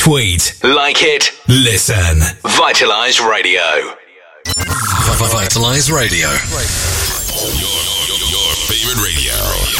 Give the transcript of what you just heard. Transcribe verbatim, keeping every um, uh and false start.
Tweet, like it, listen. Vitalize Radio. Vitalize Radio. Your, your, your favorite radio.